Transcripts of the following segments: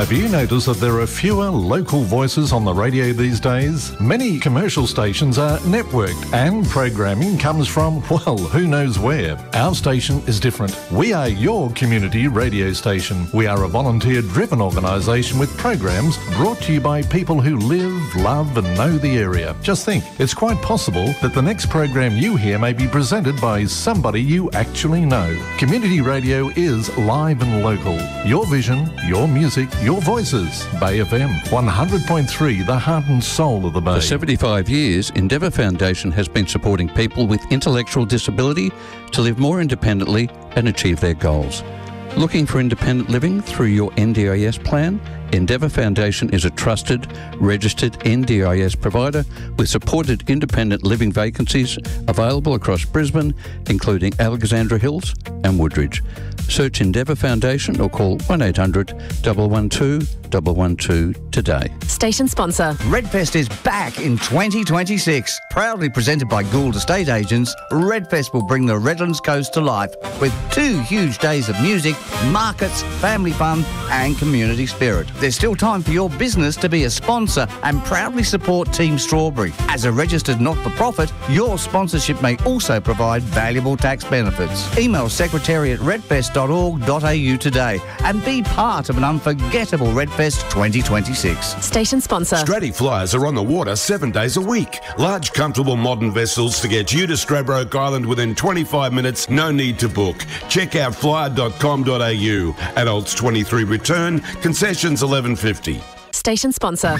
Have you noticed that there are fewer local voices on the radio these days? Many commercial stations are networked and programming comes from, well, who knows where. Our station is different. We are your community radio station. We are a volunteer-driven organisation with programs brought to you by people who live, love and know the area. Just think, it's quite possible that the next program you hear may be presented by somebody you actually know. Community radio is live and local. Your vision, your music, your voices. Bay FM 100.3, the heart and soul of the Bay. For 75 years, Endeavour Foundation has been supporting people with intellectual disability to live more independently and achieve their goals. Looking for independent living through your NDIS plan? Endeavour Foundation is a trusted, registered NDIS provider with supported independent living vacancies available across Brisbane, including Alexandra Hills and Woodridge. Search Endeavour Foundation or call 1800 112 112 today. Station sponsor. Redfest is back in 2026. Proudly presented by Gould Estate Agents, Redfest will bring the Redlands Coast to life with 2 huge days of music, markets, family fun and community spirit. There's still time for your business to be a sponsor and proudly support Team Strawberry. As a registered not-for-profit, your sponsorship may also provide valuable tax benefits. Email secretary@redfest.org.au today and be part of an unforgettable Redfest 2026. Station sponsor. Stratty Flyers are on the water 7 days a week. Large, comfortable, modern vessels to get you to Stradbroke Island within 25 minutes. No need to book. Check out flyer.com.au. Adults 23 return. Concessions $11.50. Station sponsor.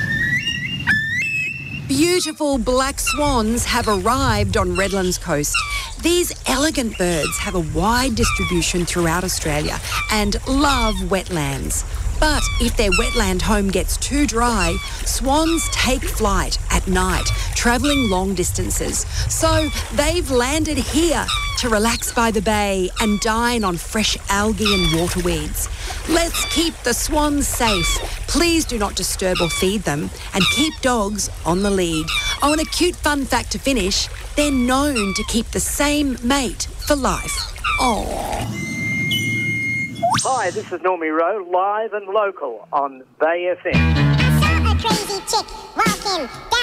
Beautiful black swans have arrived on Redlands Coast. These elegant birds have a wide distribution throughout Australia and love wetlands. But if their wetland home gets too dry, swans take flight at night, travelling long distances. So they've landed here to relax by the bay and dine on fresh algae and waterweeds. Let's keep the swans safe. Please do not disturb or feed them and keep dogs on the lead. Oh, and a cute fun fact to finish, they're known to keep the same mate for life. Aww. Hi, this is Normie Rowe, live and local on Bay FM. I saw a crazy chick walking down